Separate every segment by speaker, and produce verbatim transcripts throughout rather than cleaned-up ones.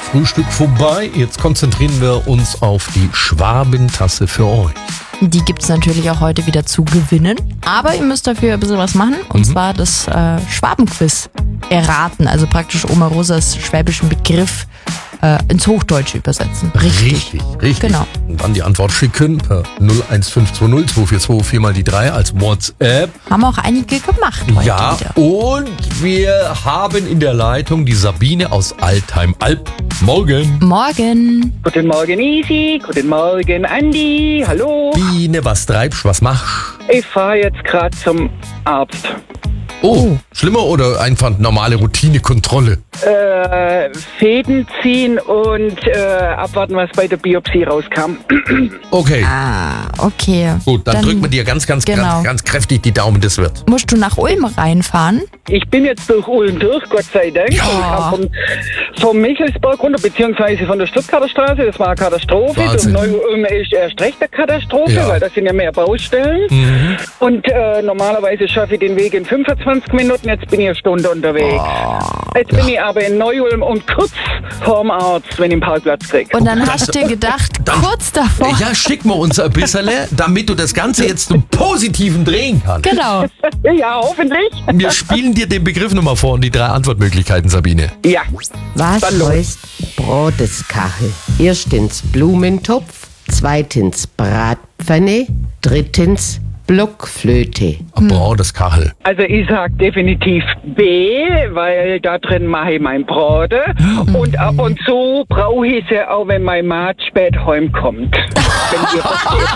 Speaker 1: Frühstück vorbei. Jetzt konzentrieren wir uns auf die Schwabentasse für euch.
Speaker 2: Die gibt es natürlich auch heute wieder zu gewinnen. Aber ihr müsst dafür ein bisschen was machen. Und mhm. zwar das äh, Schwabenquiz erraten. Also praktisch Oma Rosas schwäbischen Begriff äh, ins Hochdeutsche übersetzen. Richtig.
Speaker 1: Richtig, richtig.
Speaker 2: Genau.
Speaker 1: Und dann die Antwort schicken per null eins fünf zwei null zwei vier zwei vier mal die drei als WhatsApp.
Speaker 2: Haben auch einige gemacht heute
Speaker 1: Ja,
Speaker 2: wieder.
Speaker 1: Und wir haben in der Leitung die Sabine aus Altheim-Alb. Morgen.
Speaker 2: Morgen.
Speaker 3: Guten Morgen, Isi. Guten Morgen, Andi. Hallo.
Speaker 1: Biene, was treibst, was machst?
Speaker 3: Ich fahre jetzt gerade zum Arzt.
Speaker 1: Oh, schlimmer oder einfach normale Routinekontrolle?
Speaker 3: Äh, Fäden ziehen und äh, abwarten, was bei der Biopsie rauskam.
Speaker 1: Okay.
Speaker 2: Ah, okay.
Speaker 1: Gut, dann, dann drücken wir dir ganz, ganz,
Speaker 2: genau.
Speaker 1: ganz, ganz kräftig die Daumen, das wird.
Speaker 2: Musst du nach Ulm reinfahren?
Speaker 3: Ich bin jetzt durch Ulm durch, Gott sei Dank.
Speaker 2: Ja.
Speaker 3: Ich kam vom, vom Michelsberg runter, beziehungsweise von der Stuttgarter Straße. Das war eine Katastrophe. Durch
Speaker 1: Wahnsinn.
Speaker 3: Neu-Ulm ist erst recht eine Katastrophe,
Speaker 1: Ja.
Speaker 3: weil da sind ja mehr Baustellen.
Speaker 1: Mhm.
Speaker 3: Und äh, normalerweise schaffe ich den Weg in fünfundzwanzig Minuten. Jetzt bin ich eine Stunde unterwegs.
Speaker 1: Oh.
Speaker 3: Jetzt bin ich aber in Neu-Ulm und kurz vorm Arzt, wenn ich einen Parkplatz kriege.
Speaker 2: Und dann hast du dir gedacht,
Speaker 1: Dann-
Speaker 2: kurz davor.
Speaker 1: Ja, schick mal uns ein bisschen, damit du das Ganze jetzt zum Positiven drehen kannst.
Speaker 2: Genau.
Speaker 3: Ja, hoffentlich.
Speaker 1: Wir spielen dir den Begriff nochmal vor und die drei Antwortmöglichkeiten, Sabine.
Speaker 3: Ja.
Speaker 4: Was
Speaker 3: Dann los.
Speaker 4: heißt Brateskachel? Erstens Blumentopf, zweitens Bratpfanne, drittens Blockflöte.
Speaker 1: Aber das Kachel.
Speaker 3: Also ich sag definitiv B, weil da drin mache ich mein Brot. Und ab und zu brauche ich sie auch, wenn mein Mann spät heimkommt. Wenn ihr versteht.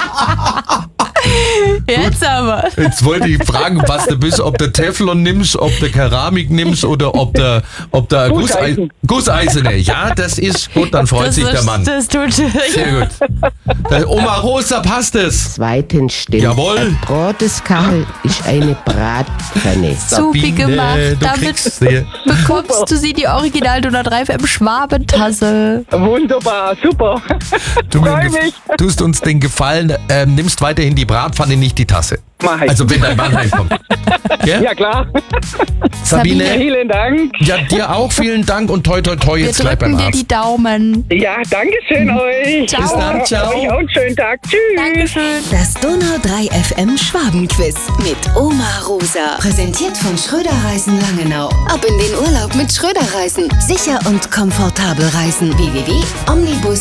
Speaker 2: Jetzt aber.
Speaker 1: Jetzt wollte ich fragen, was du bist, ob du Teflon nimmst, ob du Keramik nimmst oder ob du ob du
Speaker 3: Gusseisen.
Speaker 1: Gusseisene. Ja, das ist gut, dann freut
Speaker 2: Das
Speaker 1: sich
Speaker 2: ist,
Speaker 1: der Mann.
Speaker 2: Das tut.
Speaker 1: Sehr gut. Der Oma Rosa passt es.
Speaker 4: Zweitens stimmt.
Speaker 1: Jawohl.
Speaker 4: Ein Brateskachel ist eine Bratpfanne.
Speaker 2: Supi
Speaker 1: Sabine,
Speaker 2: gemacht.
Speaker 1: du
Speaker 2: Damit
Speaker 1: kriegst sie.
Speaker 2: bekommst du sie, die Original null drei F M Schwabentasse.
Speaker 3: Wunderbar, super.
Speaker 1: Du mir
Speaker 3: Freu
Speaker 1: gef-
Speaker 3: mich.
Speaker 1: tust uns den Gefallen, ähm, nimmst weiterhin die Bratpfanne, nicht die Tasse.
Speaker 3: Mach ich.
Speaker 1: Also wenn dein Mann heimkommt. Gell?
Speaker 3: Ja, klar.
Speaker 1: Sabine,
Speaker 3: Vielen Dank.
Speaker 1: ja, dir auch vielen Dank und toi toi toi
Speaker 2: Wir
Speaker 1: jetzt gleich beim
Speaker 2: drücken dir
Speaker 1: Arzt.
Speaker 2: die Daumen.
Speaker 3: Ja, danke schön euch.
Speaker 2: Ciao. Bis
Speaker 1: dann, ciao.
Speaker 3: Euch auch einen schönen Tag. Tschüss.
Speaker 2: Dankeschön.
Speaker 5: Das Donau drei F M Schwabenquiz mit Oma Rosa. Präsentiert von Schröder Reisen Langenau. Ab in den Urlaub mit Schröder Reisen. Sicher und komfortabel reisen. w w w punkt omnibus